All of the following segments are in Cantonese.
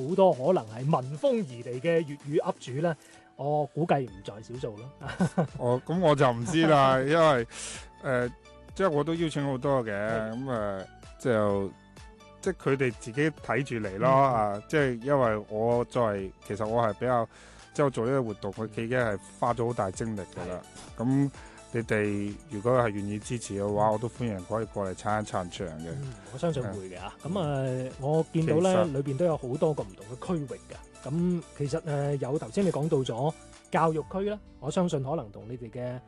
多可能係聞風而嚟嘅粵語 up 主咧，我估計唔在少數咯。 咁我就唔知啦，因為即係我都邀請好多嘅，咁即係佢哋自己睇住嚟咯，即係因為我其實我係比較即係我做呢個活動，佢已經係花咗好大精力㗎啦。咁你哋如果係願意支持嘅話，我都歡迎可以過嚟撐一撐場嘅。 我相信會嘅嚇。咁我見到咧裏邊都有好多個唔同嘅區域嘅。咁其實有頭先你講到咗教育區啦，我相信可能同你哋嘅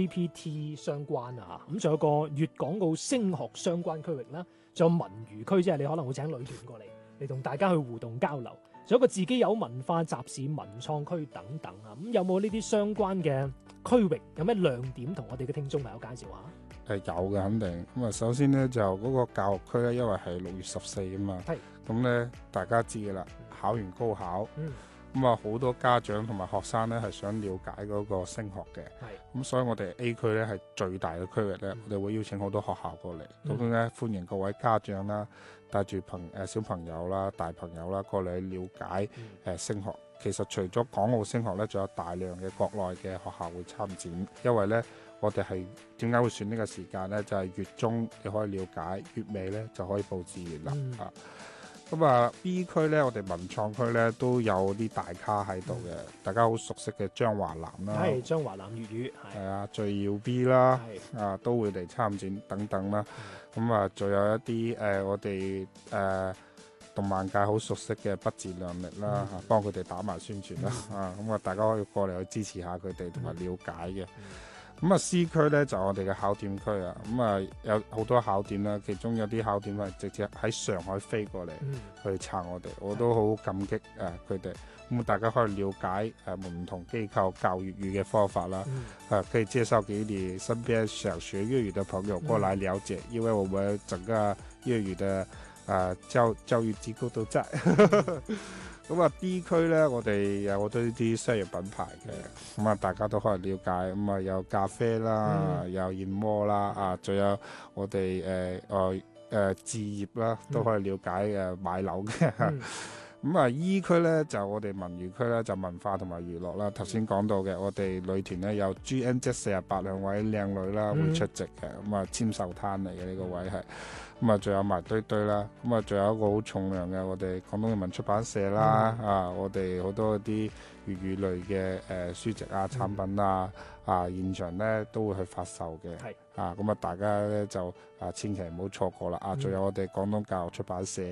CPT 相關啊。咁仲有個粵港澳升學相關區域啦，仲有文娛區，即係你可能會請女團過嚟同大家去互動交流。仲有一個自己有文化集市文創區等等啊。咁有冇呢啲相關嘅區域，有咩亮點同我哋嘅聽眾朋友介紹下？ 有嘅肯定。咁首先咧就嗰個教育區咧，因為係6月14啊嘛，咁咧大家知嘅啦，考完高考，好多家長同埋學生咧係想了解嗰個升學嘅，咁所以我哋 A 區咧係最大嘅區域咧，我哋會邀請好多學校過嚟，咁咧歡迎各位家長啦，帶住小朋友啦、大朋友啦過嚟了解升學。其實除咗港澳升學咧，仲有大量嘅國內嘅學校會參展，因為咧我哋係點解會選呢個時間咧？就係月中你可以了解，月尾咧就可以報志願啦。咁B 區咧，我哋文創區咧都有啲大咖喺度嘅，大家好熟悉嘅張華南啦， 係張華南粵語， 係啊，最耀 B 啦，都會嚟參展等等啦。咁仲有一啲我哋動漫界好熟悉嘅不自量力啦，幫佢哋打埋宣傳啦，大家可以過嚟去支持下佢哋同埋了解嘅。C 區咧就我哋嘅考點區啊，有好多考點啦，其中有啲考點係直接喺上海飛過嚟去撐我哋，我都好感激佢哋。咁大家可以了解唔同機構教粵語嘅方法啦，可以介紹給你身邊想學粵語嘅朋友過來了解，因為我們整個粵語的教育機構都在。D 區咧，我哋有好多呢啲商業品牌嘅，大家都可以了解。有咖啡啦，有燕窩啦，仲有我哋置業啦，都可以了解買樓嘅。E 區咧就我哋文娛區咧，就文化同埋娛樂啦。頭先講到嘅，我哋女團咧有 GNZ48 兩位靚女啦會出席嘅，簽售攤嚟嘅呢個位係。仲有埋堆堆啦，仲有一個好重量嘅，我哋廣東人民出版社啦，我哋好多啲粵語類嘅書籍啊、產品啊，現場咧都會去發售嘅，大家咧就千祈唔好錯過啦，仲有我哋廣東教育出版社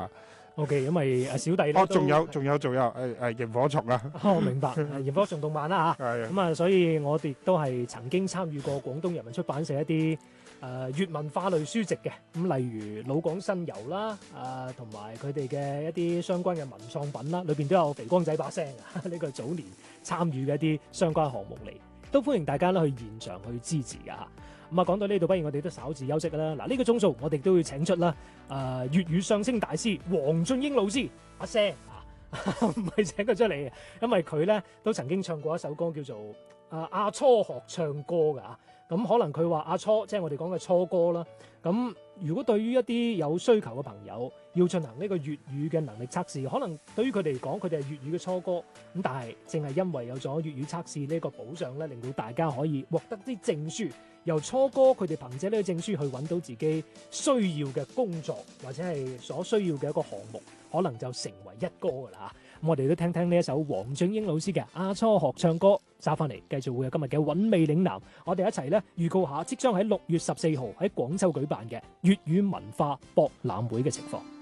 OK， 因為小弟咧仲有螢火蟲啊， 我明白螢火蟲動漫啦嚇，所以我哋都係曾經參與過廣東人民出版社一啲粵文化類書籍嘅，咁例如老廣新遊啦，同埋佢哋嘅一啲相關嘅文創品啦，裏邊都有肥光仔把聲啊，呢個早年參與嘅一啲相關項目嚟，都歡迎大家咧去現場去支持噶嚇。講到呢度，不如我哋都稍事休息啦。嗱，呢個鐘數我哋都要請出啦，粵語相聲大師黃俊英老師阿 Sir 唔係請佢出嚟嘅，因為佢咧都曾經唱過一首歌叫做阿初學唱歌噶。咁可能佢話阿初，即係我哋講嘅初歌啦。咁如果對於一啲有需求嘅朋友要進行呢個粵語嘅能力測試，可能對於佢哋嚟講，佢哋係粵語嘅初哥。咁但係正係因為有咗粵語測試呢個保障咧，令到大家可以獲得啲證書，由初哥佢哋憑借呢個證書去揾到自己需要嘅工作或者係所需要嘅一個項目，可能就成為一哥噶啦。咁我哋都聽聽呢一首黃俊英老師嘅阿初學唱歌，揸翻嚟繼續會有今日嘅韻味嶺南，我哋一齊咧預告下即將喺6月14號喺廣州舉辦嘅粵語文化博覽會嘅情況。